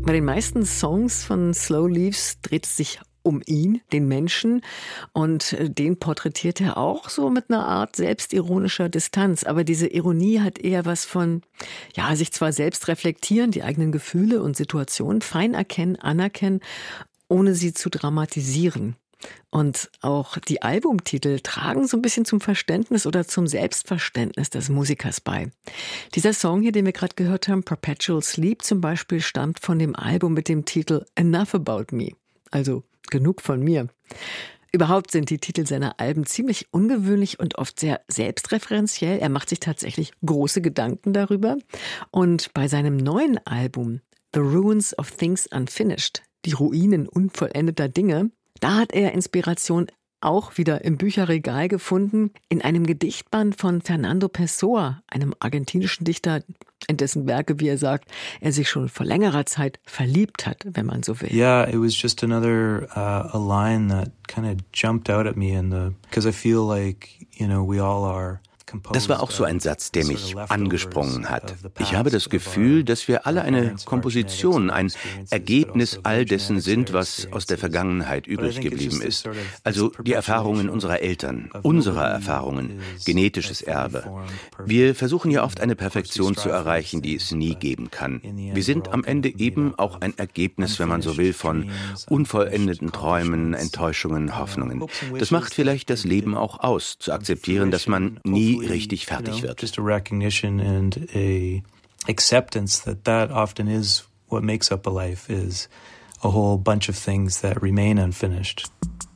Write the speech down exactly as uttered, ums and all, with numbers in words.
Bei den meisten Songs von Slow Leaves dreht es sich um ihn, den Menschen, und den porträtiert er auch so mit einer Art selbstironischer Distanz. Aber diese Ironie hat eher was von, ja, sich zwar selbst reflektieren, die eigenen Gefühle und Situationen fein erkennen, anerkennen, ohne sie zu dramatisieren. Und auch die Albumtitel tragen so ein bisschen zum Verständnis oder zum Selbstverständnis des Musikers bei. Dieser Song hier, den wir gerade gehört haben, Perpetual Sleep zum Beispiel, stammt von dem Album mit dem Titel Enough About Me, also genug von mir. Überhaupt sind die Titel seiner Alben ziemlich ungewöhnlich und oft sehr selbstreferenziell. Er macht sich tatsächlich große Gedanken darüber. Und bei seinem neuen Album The Ruins of Things Unfinished, die Ruinen unvollendeter Dinge, da hat er Inspiration auch wieder im Bücherregal gefunden, in einem Gedichtband von Fernando Pessoa, einem argentinischen Dichter, in dessen Werke, wie er sagt, er sich schon vor längerer Zeit verliebt hat, wenn man so will. Yeah, it was just another uh, a line that kind of jumped out at me in the because I feel like, you know, we all are. Das war auch so ein Satz, der mich angesprungen hat. Ich habe das Gefühl, dass wir alle eine Komposition, ein Ergebnis all dessen sind, was aus der Vergangenheit übrig geblieben ist. Also die Erfahrungen unserer Eltern, unserer Erfahrungen, genetisches Erbe. Wir versuchen ja oft eine Perfektion zu erreichen, die es nie geben kann. Wir sind am Ende eben auch ein Ergebnis, wenn man so will, von unvollendeten Träumen, Enttäuschungen, Hoffnungen. Das macht vielleicht das Leben auch aus, zu akzeptieren, dass man nie richtig fertig wird. Just a recognition and a acceptance that that often is what makes up a life, is a whole bunch of things that remain unfinished.